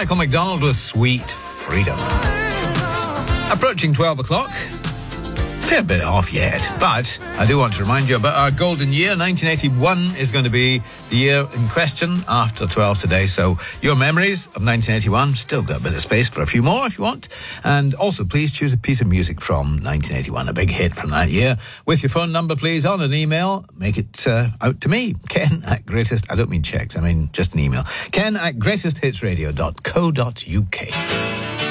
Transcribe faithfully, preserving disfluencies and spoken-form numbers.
Michael McDonald with Sweet Freedom. Approaching twelve o'clock. Fair bit off yet, but I do want to remind you about our golden year. nineteen eighty-one is going to be the year in question after twelve today. So your memories of nineteen eighty-one, still got a bit of space for a few more if you want. And also, please choose a piece of music from nineteen eighty-one, a big hit from that year. With your phone number, please, on an email. Make it uh, out to me. Ken at greatest, I don't mean checked, I mean just an email. Ken at greatest hits radio dot co dot uk.